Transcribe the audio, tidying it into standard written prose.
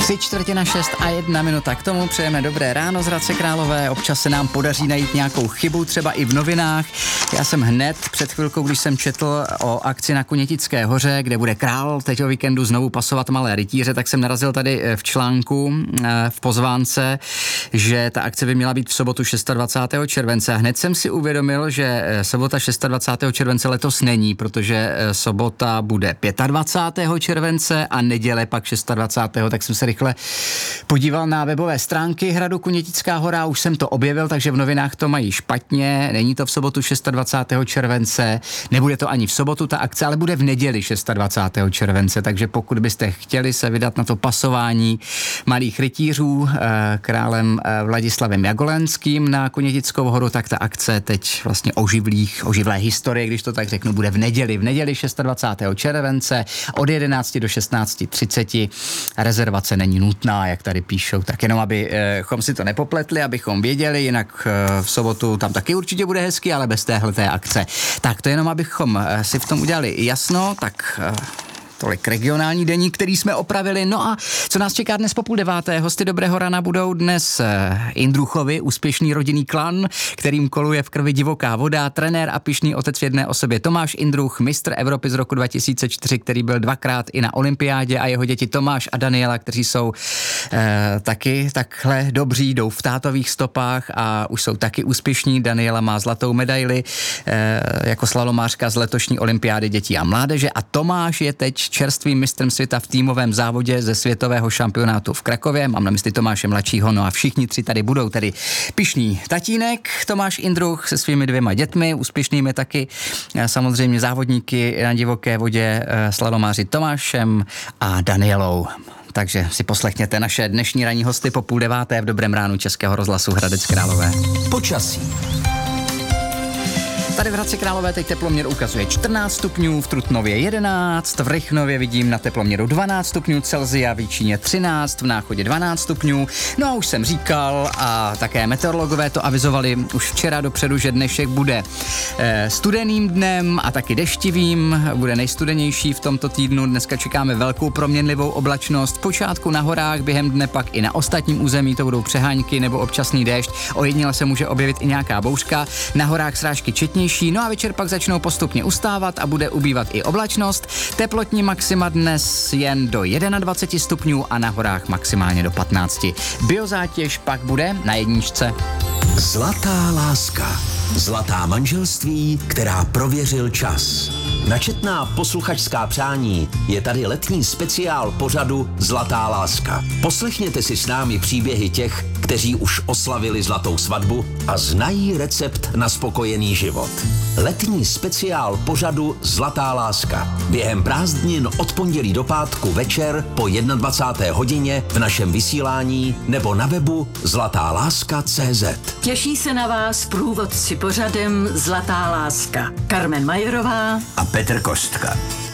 3:45 a 1 minuta k tomu. Přejeme dobré ráno z Hradce Králové. Občas se nám podaří najít nějakou chybu, třeba i v novinách. Já jsem hned před chvilkou, když jsem četl o akci na Kunětické hoře, kde bude král teď o víkendu znovu pasovat malé rytíře, tak jsem narazil tady v článku v pozvánce, že ta akce by měla být v sobotu 26. července. A hned jsem si uvědomil, že sobota 26. července letos není, protože sobota bude 25. července a neděle pak 26. Tak jsem se rychle podíval na webové stránky Hradu Kunětická hora, už jsem to objevil, takže v novinách to mají špatně, není to v sobotu 26. července, nebude to ani v sobotu ta akce, ale bude v neděli 26. července, takže pokud byste chtěli se vydat na to pasování malých rytířů králem Vladislavem Jagolenským na Kunětickou horu, tak ta akce teď vlastně oživlé historie, když to tak řeknu, bude v neděli 26. července od 11 do 16:30. Rezervace není nutná, jak tady píšou, tak jenom abychom si to nepopletli, abychom věděli, jinak v sobotu tam taky určitě bude hezky, ale bez téhleté akce. Tak to jenom abychom si v tom udělali jasno, tak tolik regionální deník, který jsme opravili. No a co nás čeká dnes po 8:30? Hosty Dobrého rana budou dnes Jindruchovi, úspěšný rodinný klan, kterým koluje v krvi divoká voda, trenér a pyšný otec v jedné osobě Tomáš Jindruch, mistr Evropy z roku 2004, který byl dvakrát i na olympiádě, a jeho děti Tomáš a Daniela, kteří jsou taky takhle dobří, jdou v tátových stopách a už jsou taky úspěšní. Daniela má zlatou medaili jako slalomářka z letošní olympiády dětí a mládeže a Tomáš je teď čerstvým mistrem světa v týmovém závodě ze světového šampionátu v Krakově. Mám na mysli Tomáše mladšího, no a všichni tři tady budou, tedy pyšný tatínek Tomáš Jindruch se svými 2 dětmi, úspěšnými taky samozřejmě závodníky na divoké vodě, slalomáři Tomášem a Danielou. Takže si poslechněte naše dnešní ranní hosty po 8:30 v Dobrém ránu Českého rozhlasu Hradec Králové. Počasí. Tady v Hradci Králové teď teploměr ukazuje 14 stupňů, v Trutnově 11, v Rychnově vidím na teploměru 12 stupňů Celsia, v Jičíně 13, v Náchodě 12 stupňů. No a už jsem říkal a také meteorologové to avizovali už včera dopředu, že dnešek bude studeným dnem a taky deštivým, bude nejstudenější v tomto týdnu. Dneska čekáme velkou proměnlivou oblačnost, počátku na horách, během dne pak i na ostatním území to budou přehánky nebo občasný déšť, ojediněle se může objevit i nějaká bouřka, na horách srážky četnější. No a večer pak začnou postupně ustávat a bude ubývat i oblačnost. Teplotní maxima dnes jen do 21 stupňů a na horách maximálně do 15. Biozátěž pak bude na 1. Zlatá láska. Zlatá manželství, která prověřil čas. Na četná posluchačská přání je tady letní speciál pořadu Zlatá láska. Poslechněte si s námi příběhy těch, kteří už oslavili zlatou svatbu a znají recept na spokojený život. Letní speciál pořadu Zlatá láska. Během prázdnin od pondělí do pátku večer po 21. hodině v našem vysílání nebo na webu zlatáláska.cz. Těší se na vás průvodci pořadem Zlatá láska. Karmen Majerová a Petr Kostka.